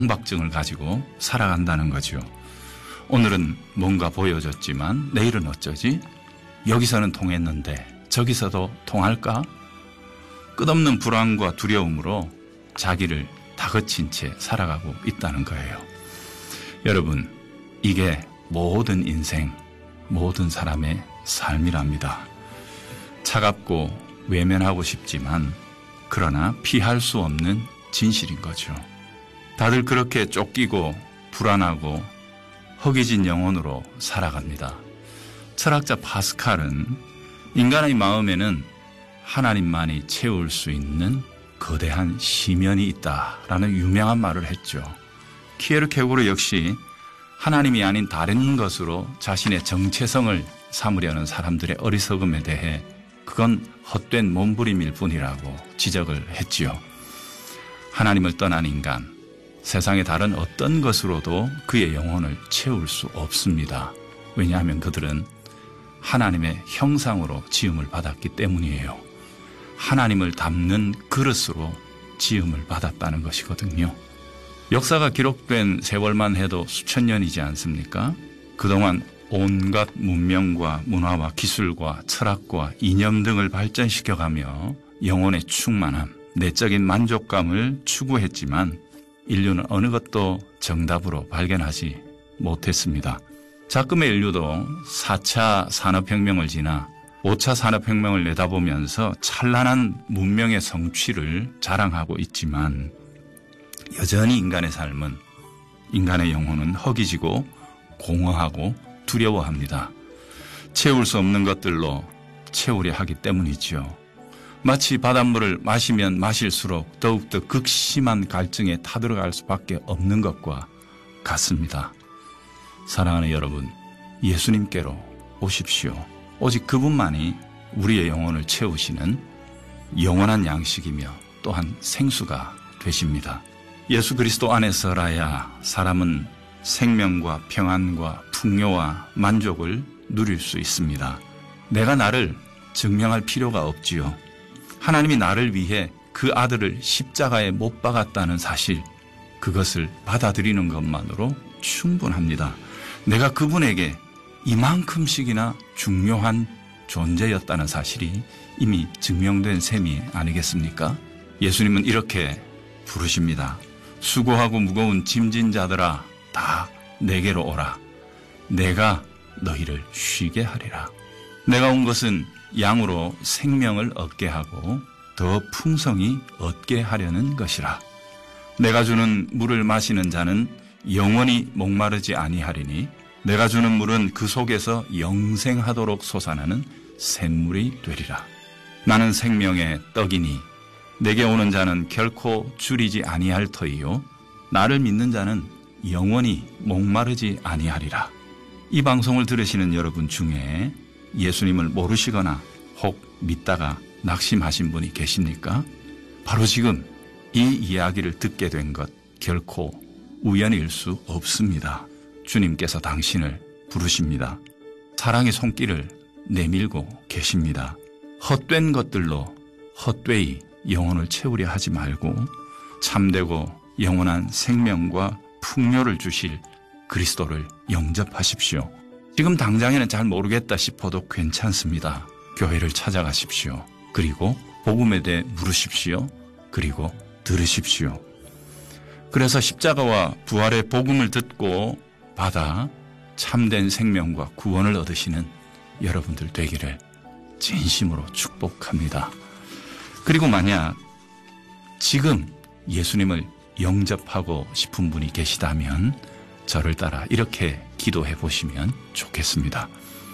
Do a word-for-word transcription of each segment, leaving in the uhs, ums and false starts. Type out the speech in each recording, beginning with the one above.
강박증을 가지고 살아간다는 거죠. 오늘은 뭔가 보여줬지만 내일은 어쩌지? 여기서는 통했는데 저기서도 통할까? 끝없는 불안과 두려움으로 자기를 다그친 채 살아가고 있다는 거예요. 여러분, 이게 모든 인생, 모든 사람의 삶이랍니다. 차갑고 외면하고 싶지만 그러나 피할 수 없는 진실인 거죠. 다들 그렇게 쫓기고 불안하고 허기진 영혼으로 살아갑니다. 철학자 파스칼은 인간의 마음에는 하나님만이 채울 수 있는 거대한 시면이 있다라는 유명한 말을 했죠. 키에르케고르 역시 하나님이 아닌 다른 것으로 자신의 정체성을 삼으려는 사람들의 어리석음에 대해 그건 헛된 몸부림일 뿐이라고 지적을 했지요. 하나님을 떠난 인간, 세상의 다른 어떤 것으로도 그의 영혼을 채울 수 없습니다. 왜냐하면 그들은 하나님의 형상으로 지음을 받았기 때문이에요. 하나님을 담는 그릇으로 지음을 받았다는 것이거든요. 역사가 기록된 세월만 해도 수천 년이지 않습니까? 그동안 온갖 문명과 문화와 기술과 철학과 이념 등을 발전시켜가며 영혼의 충만함, 내적인 만족감을 추구했지만 인류는 어느 것도 정답으로 발견하지 못했습니다. 자금의 인류도 사 차 산업혁명을 지나 오 차 산업혁명을 내다보면서 찬란한 문명의 성취를 자랑하고 있지만 여전히 인간의 삶은, 인간의 영혼은 허기지고 공허하고 두려워합니다. 채울 수 없는 것들로 채우려 하기 때문이죠. 마치 바닷물을 마시면 마실수록 더욱더 극심한 갈증에 타들어갈 수밖에 없는 것과 같습니다. 사랑하는 여러분, 예수님께로 오십시오. 오직 그분만이 우리의 영혼을 채우시는 영원한 양식이며 또한 생수가 되십니다. 예수 그리스도 안에서라야 사람은 생명과 평안과 풍요와 만족을 누릴 수 있습니다. 내가 나를 증명할 필요가 없지요. 하나님이 나를 위해 그 아들을 십자가에 못 박았다는 사실, 그것을 받아들이는 것만으로 충분합니다. 내가 그분에게 이만큼씩이나 중요한 존재였다는 사실이 이미 증명된 셈이 아니겠습니까? 예수님은 이렇게 부르십니다. 수고하고 무거운 짐진 자들아, 다 내게로 오라. 내가 너희를 쉬게 하리라. 내가 온 것은 양으로 생명을 얻게 하고 더 풍성히 얻게 하려는 것이라. 내가 주는 물을 마시는 자는 영원히 목마르지 아니하리니 내가 주는 물은 그 속에서 영생하도록 솟아나는 샘물이 되리라. 나는 생명의 떡이니 내게 오는 자는 결코 줄이지 아니할 터이요 나를 믿는 자는 영원히 목마르지 아니하리라. 이 방송을 들으시는 여러분 중에 예수님을 모르시거나 혹 믿다가 낙심하신 분이 계십니까? 바로 지금 이 이야기를 듣게 된 것 결코 우연일 수 없습니다. 주님께서 당신을 부르십니다. 사랑의 손길을 내밀고 계십니다. 헛된 것들로 헛되이 영혼을 채우려 하지 말고 참되고 영원한 생명과 풍요를 주실 그리스도를 영접하십시오. 지금 당장에는 잘 모르겠다 싶어도 괜찮습니다. 교회를 찾아가십시오. 그리고 복음에 대해 물으십시오. 그리고 들으십시오. 그래서 십자가와 부활의 복음을 듣고 받아 참된 생명과 구원을 얻으시는 여러분들 되기를 진심으로 축복합니다. 그리고 만약 지금 예수님을 영접하고 싶은 분이 계시다면 저를 따라 이렇게 기도해 보시면 좋겠습니다.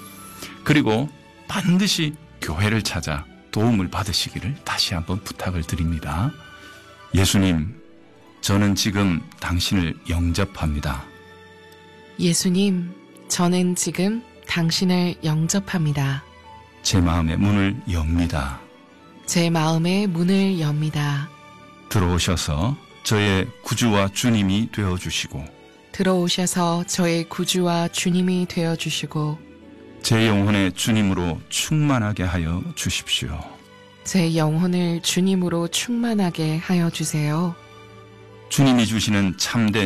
그리고 반드시 교회를 찾아 도움을 받으시기를 다시 한번 부탁을 드립니다. 예수님, 저는 지금 당신을 영접합니다. 예수님, 저는 지금 당신을 영접합니다. 제 마음의 문을 엽니다. 제 마음의 문을 엽니다. 들어오셔서 저의 구주와 주님이 되어주시고 들어오셔서 저의 구주와 주님이 되어주시고 제 영혼의 주님으로 충만하게 하여 주십시오. 제 영혼을 주님으로 충만하게 하여 주세요. 주님이 주시는 참된